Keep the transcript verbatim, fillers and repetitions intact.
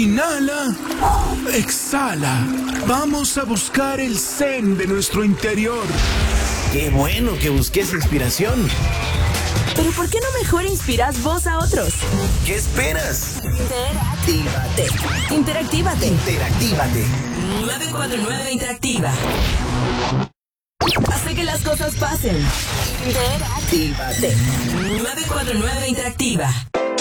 Inhala. Exhala. Vamos a buscar el zen de nuestro interior. ¡Qué bueno que busques inspiración! ¿Pero por qué no mejor inspiras vos a otros? ¿Qué esperas? Interactívate. Interactívate. Interactívate. nueve cuatro nueve Interactiva. Hasta que las cosas pasen. Interactívate. nueve cuatro nueve Interactiva.